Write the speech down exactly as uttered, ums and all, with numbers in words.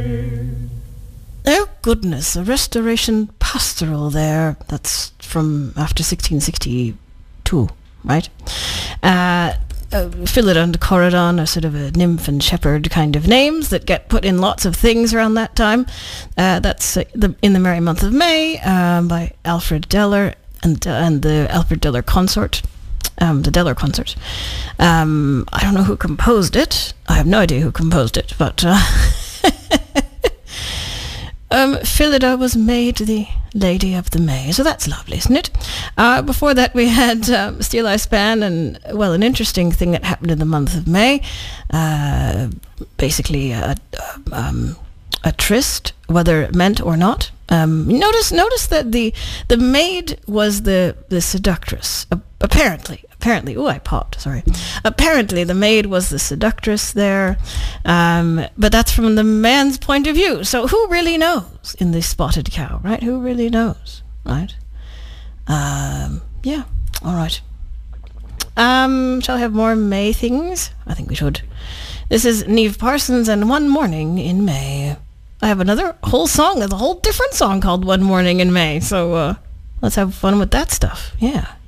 Oh goodness, a restoration pastoral there. That's from after sixteen sixty-two, right? Uh, uh, Phillida and Corydon are sort of a nymph and shepherd kind of names that get put in lots of things around that time. Uh, that's uh, the, in the Merry Month of May um, by Alfred Deller and uh, and the Alfred Deller Consort. Um, the Deller Consort. Um, I don't know who composed it. I have no idea who composed it, but uh, um, Phillida was made the Lady of the May, so that's lovely, isn't it? Uh, before that, we had um, Steel Eye Span, and well, an interesting thing that happened in the month of May. Uh, basically, a, a, um, a tryst, whether it meant or not. Um, notice, notice that the the maid was the the seductress. Uh, apparently, apparently. Oh, I popped. Sorry. Apparently, the maid was the seductress there, um, but that's from the man's point of view. So, who really knows in this Spotted Cow, right? Who really knows, right? Um, yeah. All right. Um, shall I have more May things? I think we should. This is Niamh Parsons and One Morning in May. I have another whole song, a whole different song called One Morning in May. So uh, let's have fun with that stuff. Yeah.